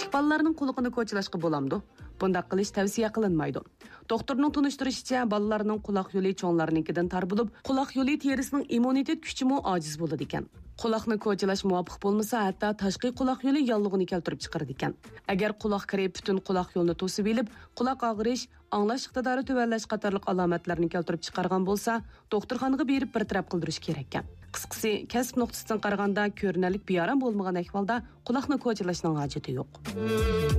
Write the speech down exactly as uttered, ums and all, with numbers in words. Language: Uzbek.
Kichik bolalarning quloqini ko'chilashga bo'lamdi. Bundaq qilish tavsiya qilinmaydi. Doktorning tunishtirishicha, bolalarning quloq yo'li cho'nglarnikidan tar bo'lib, quloq yo'li terisining immunitet kuchimi ojiz bo'ladi ekan. Quloqni ko'chilash muvofiq bo'lmasa, hatto tashqi quloq yo'li yollig'ini keltirib chiqaradi ekan. Agar quloq kiri butun quloq yo'lini to'sib elib, quloq og'rish, anglash iqtidori tuvanlash qatorliq alomatlarni keltirib chiqargan bo'lsa, doktorxonaga berib bir taraf qildirish kerak ekan. Qisqasi, kasb nuqtasidan qaraganda ko'rinarlik bearam bo'lmagan ahvolda quloqni ko'chilashning hojati yo'q.